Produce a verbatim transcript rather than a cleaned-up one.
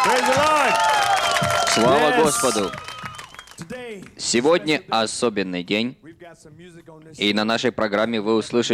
Слава Господу! Сегодня особенный день, и на нашей программе вы услышите